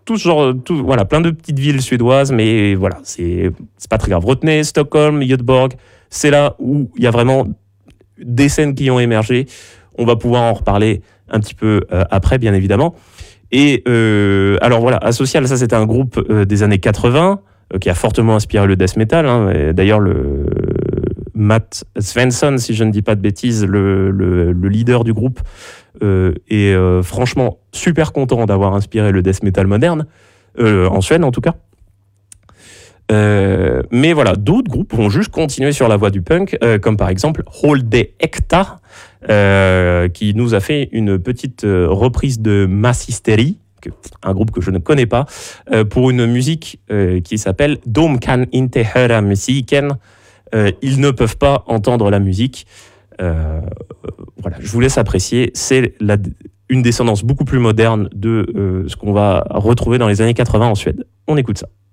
voilà, plein de petites villes suédoises, mais voilà, c'est pas très grave. Retenez Stockholm, Göteborg, c'est là où il y a vraiment des scènes qui ont émergé. On va pouvoir en reparler un petit peu après, bien évidemment. Et alors voilà, Asocial, ça c'était un groupe des années 80 qui a fortement inspiré le death metal. Hein. D'ailleurs, le Matt Svensson, si je ne dis pas de bêtises, le leader du groupe, est franchement super content d'avoir inspiré le death metal moderne, en Suède en tout cas. Mais voilà, d'autres groupes vont juste continuer sur la voie du punk, comme par exemple Holde Ekta, qui nous a fait une petite reprise de Mass Hysterie, un groupe que je ne connais pas, pour une musique qui s'appelle De kan inte höra musiken. Ils ne peuvent pas entendre la musique. Voilà, je vous laisse apprécier. C'est une descendance beaucoup plus moderne de ce qu'on va retrouver dans les années 80 en Suède. On écoute ça.